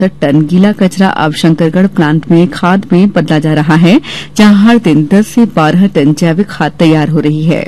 Ton गीला कचरा अब शंकरगढ़ प्लांट में खाद में बदला जा रहा है, जहां हर दिन 10 से 12 टन जैविक खाद तैयार हो रही है।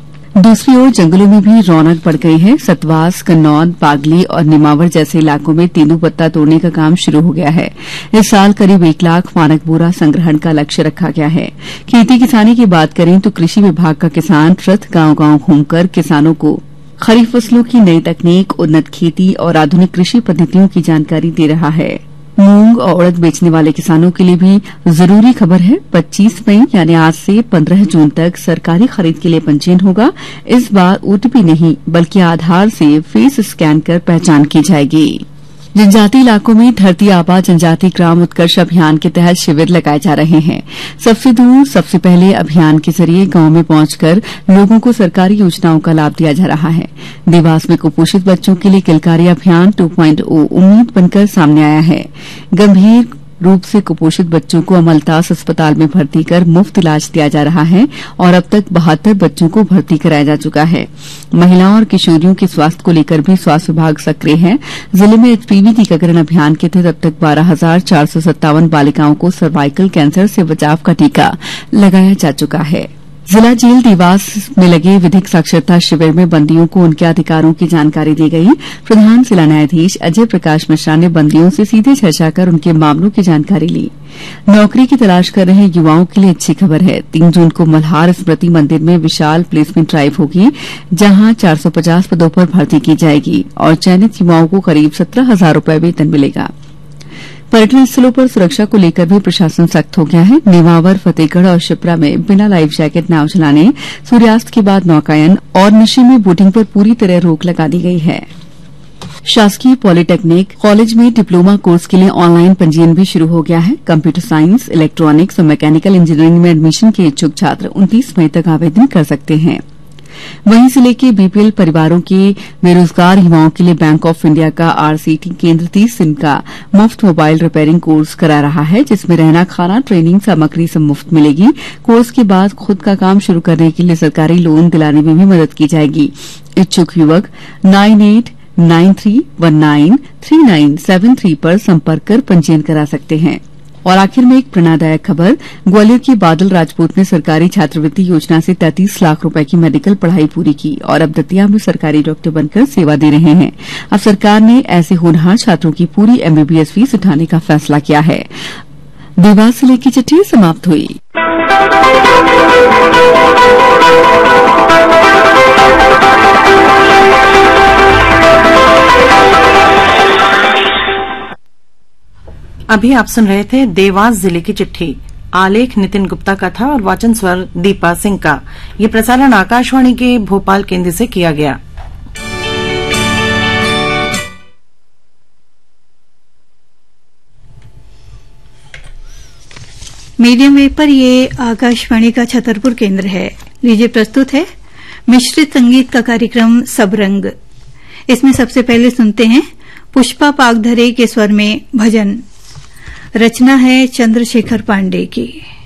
दूसरी ओर जंगलों में भी रौनक बढ़ गई है। सतवास, कन्नौद, बागली और निमावर जैसे इलाकों में तेंदूपत्ता तोड़ने का काम शुरू हो गया है। इस साल करीब 1 लाख मानक बोरा संग्रहण का लक्ष्य रखा गया है। खेती किसानी की बात करें तो कृषि विभाग का किसान रथ गांव-गांव घूमकर किसानों को खरीफ फसलों की नई तकनीक, उन्नत खेती और आधुनिक कृषि पद्धतियों की जानकारी दे रहा है। मूंग और उड़द बेचने वाले किसानों के लिए भी जरूरी खबर है। 25 मई यानी आज से 15 जून तक सरकारी खरीद के लिए पंजीयन होगा। इस बार ओटीपी नहीं बल्कि आधार से फेस स्कैन कर पहचान की जाएगी। जनजातीय इलाकों में धरती आबा जनजाति ग्राम उत्कर्ष अभियान के तहत शिविर लगाए जा रहे हैं। सबसे दूर सबसे पहले अभियान के जरिए गांव में पहुंचकर लोगों को सरकारी योजनाओं का लाभ दिया जा रहा है। देवास में कुपोषित बच्चों के लिए किलकारी अभियान 2.0 उम्मीद बनकर सामने आया है। गंभीर रूप से कुपोषित बच्चों को अमलतास अस्पताल में भर्ती कर मुफ्त इलाज दिया जा रहा है और अब तक 72 बच्चों को भर्ती कराया जा चुका है। महिलाओं और किशोरियों के स्वास्थ्य को लेकर भी स्वास्थ्य विभाग सक्रिय है। जिले में एचपीवी टीकाकरण अभियान के तहत अब तक 12,457 बालिकाओं को सर्वाइकल कैंसर से बचाव का टीका लगाया जा चुका है। जिला जेल देवास में लगे विधिक साक्षरता शिविर में बंदियों को उनके अधिकारों की जानकारी दी गई। प्रधान जिला न्यायाधीश अजय प्रकाश मिश्रा ने बंदियों से सीधे चर्चा कर उनके मामलों की जानकारी ली। नौकरी की तलाश कर रहे युवाओं के लिए अच्छी खबर है। 3 जून को मल्हार स्मृति मंदिर में विशाल प्लेसमेंट ड्राइव होगी, जहां 450 पदों पर भर्ती की जाएगी और चयनित युवाओं को करीब 17,000 रूपये वेतन मिलेगा। पर्यटन स्थलों पर सुरक्षा को लेकर भी प्रशासन सख्त हो गया है। नेमावर, फतेहगढ़ और शिप्रा में बिना लाइफ जैकेट नाव चलाने, सूर्यास्त के बाद नौकायन और नशे में बोटिंग पर पूरी तरह रोक लगा दी गई है। शासकीय पॉलिटेक्निक कॉलेज में डिप्लोमा कोर्स के लिए ऑनलाइन पंजीयन भी शुरू हो गया है। कंप्यूटर साइंस, इलेक्ट्रॉनिक्स और मैकेनिकल इंजीनियरिंग में एडमिशन के इच्छुक छात्र 29 मई तक आवेदन कर सकते हैं। वहीं जिले के बीपीएल परिवारों के बेरोजगार युवाओं के लिए बैंक ऑफ इंडिया का आरसीटी केंद्र 30 दिन का मुफ्त मोबाइल रिपेयरिंग कोर्स करा रहा है, जिसमें रहना, खाना, ट्रेनिंग सामग्री सब मुफ्त मिलेगी। कोर्स के बाद खुद का काम शुरू करने के लिए सरकारी लोन दिलाने में भी मदद की जाएगी। इच्छुक युवक 9893193973 पर संपर्क कर पंजीयन करा सकते हैं। और आखिर में एक प्रेरणादायक खबर, ग्वालियर के बादल राजपूत ने सरकारी छात्रवृत्ति योजना से 33 लाख रुपए की मेडिकल पढ़ाई पूरी की और अब दतिया में सरकारी डॉक्टर बनकर सेवा दे रहे हैं। अब सरकार ने ऐसे होनहार छात्रों की पूरी एमबीबीएस फीस उठाने का फैसला किया है। देवास जिले की चिट्ठी समाप्त हुई। अभी आप सुन रहे थे देवास जिले की चिट्ठी। आलेख नितिन गुप्ता का था और वाचन स्वर दीपा सिंह का। ये प्रसारण आकाशवाणी के भोपाल केंद्र से किया गया। मीडियम वेव पर ये आकाशवाणी का छतरपुर केंद्र है। लीजिए प्रस्तुत है मिश्रित संगीत का कार्यक्रम सब रंग। इसमें सबसे पहले सुनते हैं पुष्पा पागधरे के स्वर में भजन। रचना है चंद्रशेखर पांडे की।